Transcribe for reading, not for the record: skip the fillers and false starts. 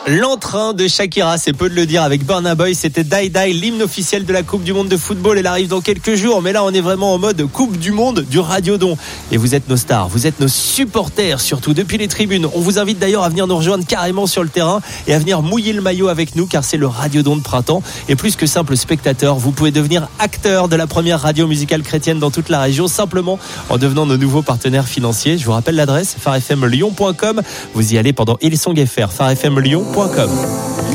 L'entrain de Shakira, c'est peu de le dire, avec Burna Boy, c'était Die Die, l'hymne officiel de la Coupe du Monde de football. Elle arrive dans quelques jours, mais là on est vraiment en mode Coupe du Monde du Radiodon. Et vous êtes nos stars, vous êtes nos supporters, surtout depuis les tribunes. On vous invite d'ailleurs à venir nous rejoindre carrément sur le terrain et à venir mouiller le maillot avec nous, car c'est le Radiodon de printemps. Et plus que simple spectateur, vous pouvez devenir acteur de la première radio musicale chrétienne dans toute la région, simplement en devenant nos nouveaux partenaires financiers. Je vous rappelle l'adresse, farfmlyon.com. Vous y allez pendant Hillsong FR, farfmlyon.com.